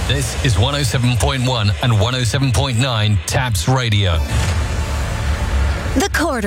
This is 107.1 and 107.9 Tabs Radio. The Quarter.